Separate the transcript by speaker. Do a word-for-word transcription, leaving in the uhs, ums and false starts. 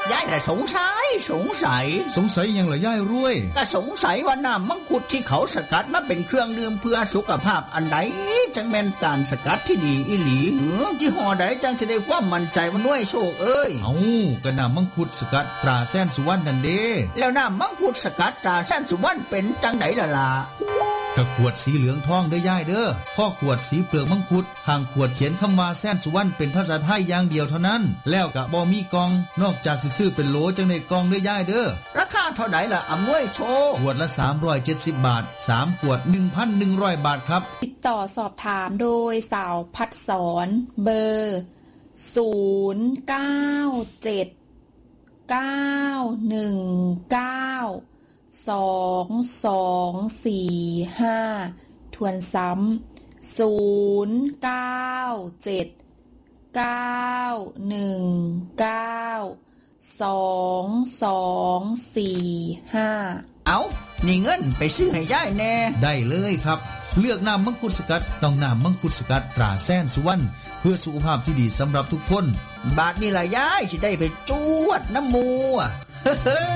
Speaker 1: ยายแต่สงสัยสงสัย
Speaker 2: สงสัยยังเหรอยายรวย
Speaker 1: ก็สงสัยว่าน้ำมังคุดที่เขาสกัดมาเป็นเครื่องดื่มเพื่อสุขภาพอันใดจังแม่นการสกัดที่ดีอีหลีเหรอยี่ห้อใดจังสิได้ความมั่นใจว่าด้วยโชคเอ้ย
Speaker 2: เอ้าก็น้ำมังคุดสกัดตราแสนสุวรรณนั่นเด้
Speaker 1: แล้วน้ำมังคุดสกัดตราแสนสุวรรณเป็นจังไดล่ะล่ะ
Speaker 2: ก็ขวดสีเหลืองทองเด้อยายเด้อข้อขวดสีเปลือกมังคุดข้างขวดเขียนคำว่าแสนสุวรรณเป็นภาษาไทยอย่างเดียวเท่านั้นแล้วก็บ่มีกล่องนอกจากสิซื้อเป็นโหลจังได้กล่องเด้อยายเด้อ
Speaker 1: ราคาเท่าใดล่ะอำนวยโชค
Speaker 2: ขวดละสามร้อยเจ็ดสิบบาทสามขวด หนึ่งพันหนึ่งร้อย บาทครับ
Speaker 3: ติดต่อสอบถามโดยสาวพัดสอนเบอร์ศูนย์ เก้า เจ็ด เก้า หนึ่ง เก้า สอง สอง สี่ ห้าทวนซ้ำศูนย์ เก้า เจ็ด เก้า หนึ่ง เก้า สอง สอง สี่ ห้า
Speaker 1: เอานี่เงินไปซื้อให้ยายแน่
Speaker 2: ได้เลยครับเลือกน้ำมังคุดสกัดต้องน้ำมังคุดสกัดตราแสนสุวรรณเพื่อสุขภาพที่ดีสำหรับทุกคน
Speaker 1: บาทนี่ล่ะยายสิได้ไปจวดน้ำมู